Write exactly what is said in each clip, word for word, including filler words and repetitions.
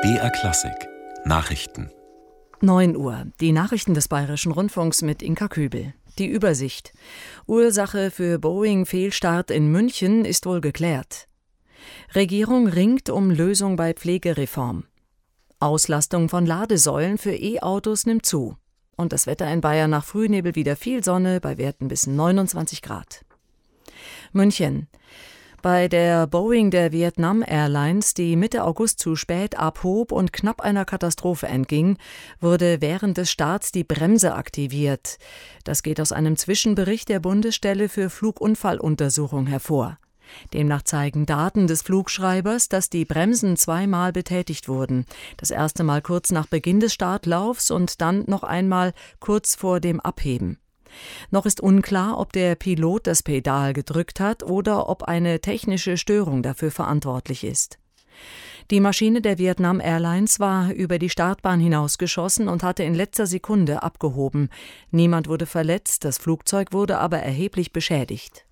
B R Klassik Nachrichten. neun Uhr. Die Nachrichten des Bayerischen Rundfunks mit Inka Kübel. Die Übersicht. Ursache für Boeing-Fehlstart in München ist wohl geklärt. Regierung ringt um Lösung bei Pflegereform. Auslastung von Ladesäulen für E-Autos nimmt zu. Und das Wetter in Bayern nach Frühnebel wieder viel Sonne bei Werten bis neunundzwanzig Grad. München. Bei der Boeing der Vietnam Airlines, die Mitte August zu spät abhob und knapp einer Katastrophe entging, wurde während des Starts die Bremse aktiviert. Das geht aus einem Zwischenbericht der Bundesstelle für Flugunfalluntersuchung hervor. Demnach zeigen Daten des Flugschreibers, dass die Bremsen zweimal betätigt wurden. Das erste Mal kurz nach Beginn des Startlaufs und dann noch einmal kurz vor dem Abheben. Noch ist unklar, ob der Pilot das Pedal gedrückt hat oder ob eine technische Störung dafür verantwortlich ist. Die Maschine der Vietnam Airlines war über die Startbahn hinausgeschossen und hatte in letzter Sekunde abgehoben. Niemand wurde verletzt, das Flugzeug wurde aber erheblich beschädigt.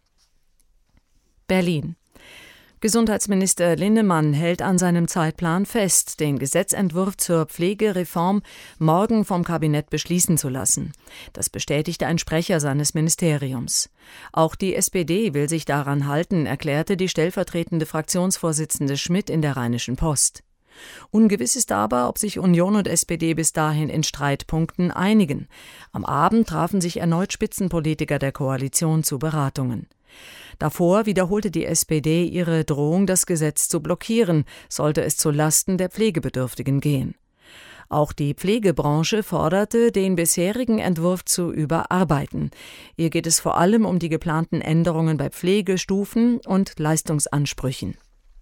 Berlin. Gesundheitsminister Linnemann hält an seinem Zeitplan fest, den Gesetzentwurf zur Pflegereform morgen vom Kabinett beschließen zu lassen. Das bestätigte ein Sprecher seines Ministeriums. Auch die S P D will sich daran halten, erklärte die stellvertretende Fraktionsvorsitzende Schmidt in der Rheinischen Post. Ungewiss ist aber, ob sich Union und S P D bis dahin in Streitpunkten einigen. Am Abend trafen sich erneut Spitzenpolitiker der Koalition zu Beratungen. Davor wiederholte die S P D ihre Drohung, das Gesetz zu blockieren, sollte es zu Lasten der Pflegebedürftigen gehen. Auch die Pflegebranche forderte, den bisherigen Entwurf zu überarbeiten. Ihr geht es vor allem um die geplanten Änderungen bei Pflegestufen und Leistungsansprüchen.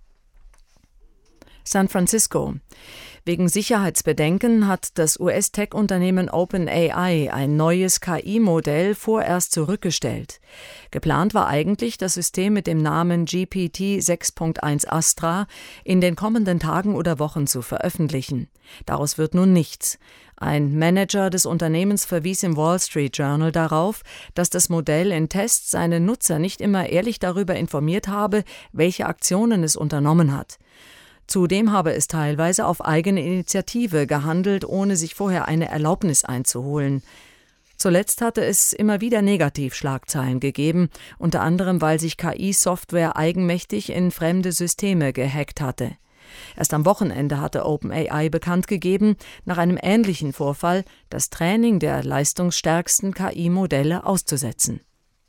San Francisco. Wegen Sicherheitsbedenken hat das U S-Tech-Unternehmen OpenAI ein neues K I-Modell vorerst zurückgestellt. Geplant war eigentlich, das System mit dem Namen G P T sechs Punkt eins Astra in den kommenden Tagen oder Wochen zu veröffentlichen. Daraus wird nun nichts. Ein Manager des Unternehmens verwies im Wall Street Journal darauf, dass das Modell in Tests seine Nutzer nicht immer ehrlich darüber informiert habe, welche Aktionen es unternommen hat. Zudem habe es teilweise auf eigene Initiative gehandelt, ohne sich vorher eine Erlaubnis einzuholen. Zuletzt hatte es immer wieder Negativschlagzeilen gegeben, unter anderem, weil sich K I-Software eigenmächtig in fremde Systeme gehackt hatte. Erst am Wochenende hatte OpenAI bekannt gegeben, nach einem ähnlichen Vorfall das Training der leistungsstärksten K I-Modelle auszusetzen.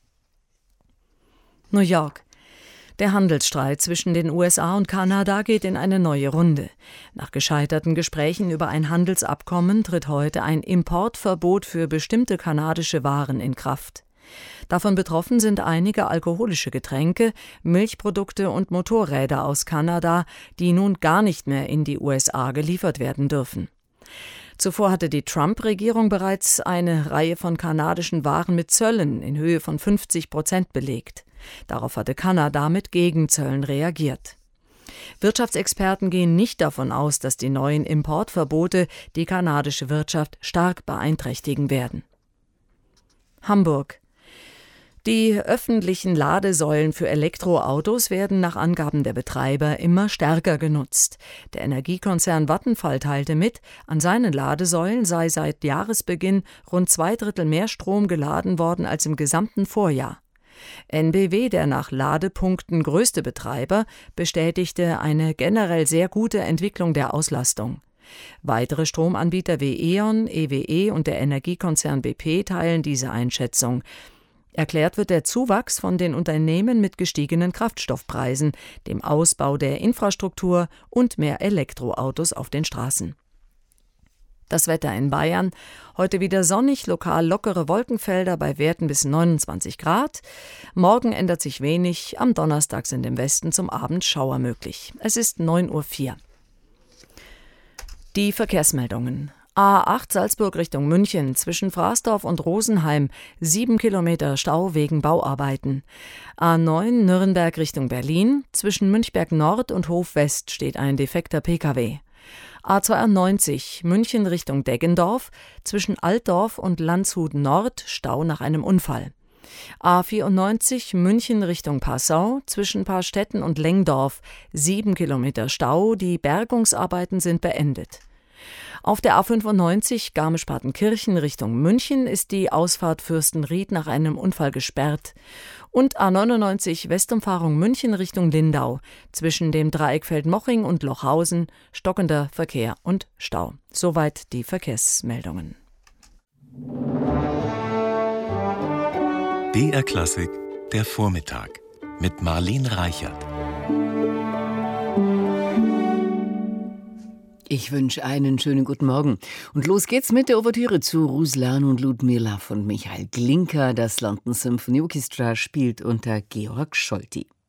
New York. Der Handelsstreit zwischen den U S A und Kanada geht in eine neue Runde. Nach gescheiterten Gesprächen über ein Handelsabkommen tritt heute ein Importverbot für bestimmte kanadische Waren in Kraft. Davon betroffen sind einige alkoholische Getränke, Milchprodukte und Motorräder aus Kanada, die nun gar nicht mehr in die U S A geliefert werden dürfen. Zuvor hatte die Trump-Regierung bereits eine Reihe von kanadischen Waren mit Zöllen in Höhe von fünfzig Prozent belegt. Darauf hatte Kanada mit Gegenzöllen reagiert. Wirtschaftsexperten gehen nicht davon aus, dass die neuen Importverbote die kanadische Wirtschaft stark beeinträchtigen werden. Hamburg. Die öffentlichen Ladesäulen für Elektroautos werden nach Angaben der Betreiber immer stärker genutzt. Der Energiekonzern Vattenfall teilte mit, an seinen Ladesäulen sei seit Jahresbeginn rund zwei Drittel mehr Strom geladen worden als im gesamten Vorjahr. N B W, der nach Ladepunkten größte Betreiber, bestätigte eine generell sehr gute Entwicklung der Auslastung. Weitere Stromanbieter wie E.ON, E W E und der Energiekonzern B P teilen diese Einschätzung. Erklärt wird der Zuwachs von den Unternehmen mit gestiegenen Kraftstoffpreisen, dem Ausbau der Infrastruktur und mehr Elektroautos auf den Straßen. Das Wetter in Bayern. Heute wieder sonnig, lokal lockere Wolkenfelder bei Werten bis neunundzwanzig Grad. Morgen ändert sich wenig. Am Donnerstag sind im Westen zum Abend Schauer möglich. Es ist neun Uhr vier. Die Verkehrsmeldungen. A acht Salzburg Richtung München, zwischen Fraßdorf und Rosenheim, sieben Kilometer Stau wegen Bauarbeiten. A neun Nürnberg Richtung Berlin, zwischen Münchberg Nord und Hof West steht ein defekter P K W. A zweiundneunzig München Richtung Deggendorf, zwischen Altdorf und Landshut Nord Stau nach einem Unfall. A vierundneunzig München Richtung Passau, zwischen Paarstetten und Lengdorf, sieben Kilometer Stau, die Bergungsarbeiten sind beendet. Auf der A fünfundneunzig Garmisch-Partenkirchen Richtung München ist die Ausfahrt Fürstenried nach einem Unfall gesperrt. Und A neunundneunzig Westumfahrung München Richtung Lindau, zwischen dem Dreieck Feldmoching und Lochhausen, stockender Verkehr und Stau. Soweit die Verkehrsmeldungen. B R Klassik, der Vormittag mit Marlene Reichert. Ich wünsche einen schönen guten Morgen. Und los geht's mit der Ouvertüre zu Ruslan und Ludmila von Michael Glinka. Das London Symphony Orchestra spielt unter Georg Scholti.